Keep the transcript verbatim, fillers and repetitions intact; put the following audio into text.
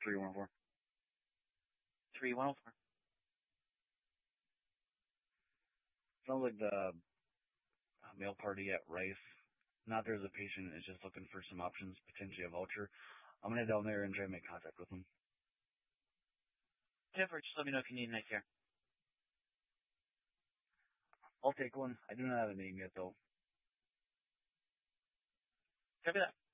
three one four. three one oh four. Sounds like the uh, mail party at Rice. Not there's a patient is just looking for some options, potentially a voucher. I'm gonna head down there and try to make contact with them. Jennifer, just let me know if you need night care. I'll take one. I do not have a name yet though. Copy that.